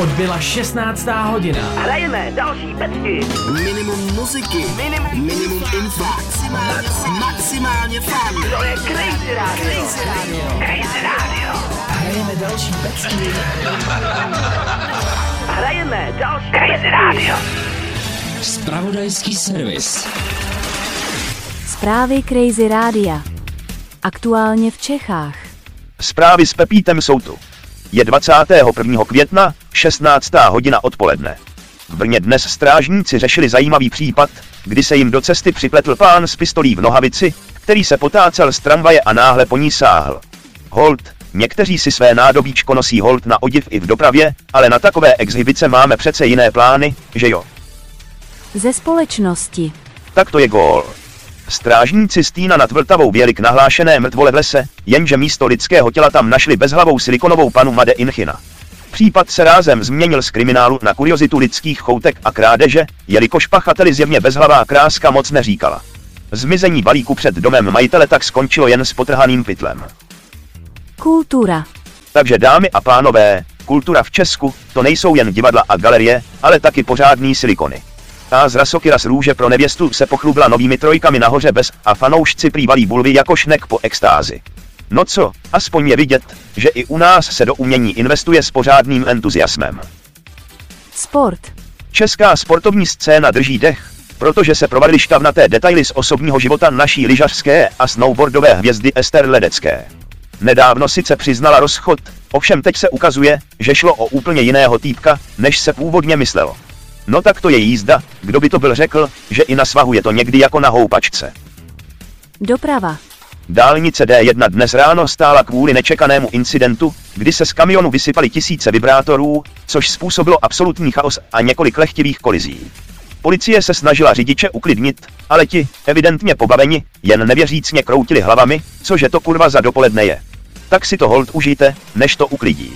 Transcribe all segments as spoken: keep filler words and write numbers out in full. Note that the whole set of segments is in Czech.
Odbyla šestnáctá hodina. Hrajeme další pecky. Minimum muziky. Minimum, minimum info. Maximálně, maximálně fun. To je Crazy Radio. Crazy Radio. Crazy Radio. Hrajeme další pecky. Hrajeme další Crazy Radio. Zpravodajský servis. Zprávy Crazy Rádia. Aktuálně v Čechách. Zprávy s Pepítem jsou tu. Je dvacátého prvního května, šestnáctá hodina odpoledne. V Brně dnes strážníci řešili zajímavý případ, kdy se jim do cesty připletl pán s pistolí v nohavici, který se potácel z tramvaje a náhle po ní sáhl. Hold, někteří si své nádobíčko nosí hold na odiv i v dopravě, ale na takové exhibice máme přece jiné plány, že jo? Ze společnosti. Tak to je gól. Strážníci z Týna nad Vltavou věli k nahlášené mrtvole v lese, jenže místo lidského těla tam našli bezhlavou silikonovou panu Made Inchina. Případ se rázem změnil z kriminálu na kuriozitu lidských choutek a krádeže, jelikož pachateli zjevně bezhlavá kráska moc neříkala. Zmizení balíku před domem majitele tak skončilo jen s potrhaným pytlem. Kultura. Takže dámy a pánové, kultura v Česku, to nejsou jen divadla a galerie, ale taky pořádný silikony. A z Rasokyra z růže pro nevěstu se pochlubila novými trojkami nahoře bez a fanoušci prý valí bulvy jako šnek po extázi. No co, aspoň je vidět, že i u nás se do umění investuje s pořádným entuziasmem. Sport. Česká sportovní scéna drží dech, protože se provalily štavnaté detaily z osobního života naší lyžařské a snowboardové hvězdy Ester Ledecké. Nedávno sice přiznala rozchod, ovšem teď se ukazuje, že šlo o úplně jiného týpka, než se původně myslelo. No tak to je jízda, kdo by to byl řekl, že i na svahu je to někdy jako na houpačce. Doprava. Dálnice D jedna dnes ráno stála kvůli nečekanému incidentu, kdy se z kamionu vysypaly tisíce vibrátorů, což způsobilo absolutní chaos a několik lehtivých kolizí. Policie se snažila řidiče uklidnit, ale ti, evidentně pobaveni, jen nevěřícně kroutili hlavami, cože to kurva za dopoledne je. Tak si to hold užijte, než to uklidí.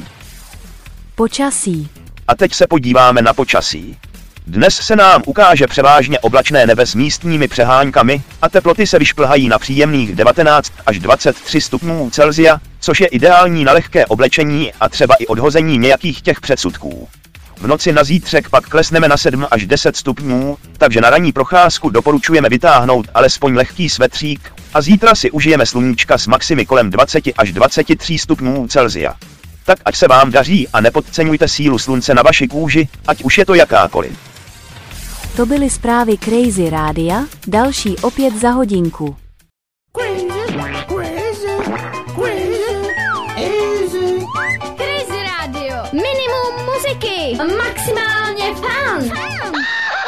Počasí. A teď se podíváme na počasí. Dnes se nám ukáže převážně oblačné nebe s místními přeháňkami a teploty se vyšplhají na příjemných devatenáct až dvacet tři stupňů Celsia, což je ideální na lehké oblečení a třeba i odhození nějakých těch předsudků. V noci na zítřek pak klesneme na sedm až deset stupňů, takže na ranní procházku doporučujeme vytáhnout alespoň lehký svetřík a zítra si užijeme sluníčka s maximy kolem dvacet až dvacet tři stupňů Celsia. Tak ať se vám daří a nepodceňujte sílu slunce na vaši kůži, ať už je to jakákoliv. To byly zprávy Crazy Rádia, další opět za hodinku. Crazy Radio. Minimum muziky. Maximálně fun.